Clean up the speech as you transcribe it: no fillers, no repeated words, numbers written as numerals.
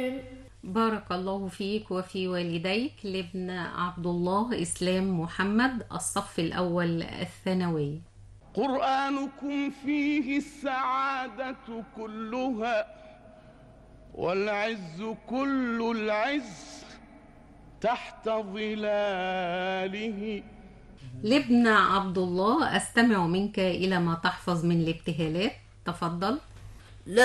بارك الله فيك وفي والديك لابن عبد الله إسلام محمد، الصف الأول الثانوي. قرآنكم فيه السعادة كلها والعز كل العز تحت ظلاله. لابن عبد الله، أستمع منك إلى ما تحفظ من الابتهالات، تفضل.